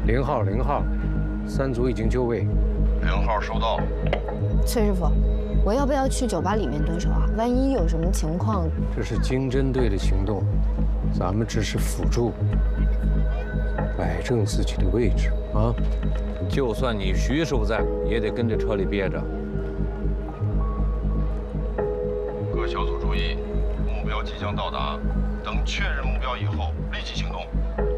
0号，三组已经就位。 0号收到。 崔师傅，我要不要去酒吧里面蹲守啊？万一有什么情况…… 这是经侦队的行动，咱们只是辅助，摆正自己的位置啊。 就算你徐师傅在，也得跟着车里憋着。 各小组注意，目标即将到达，等确认目标以后立即行动。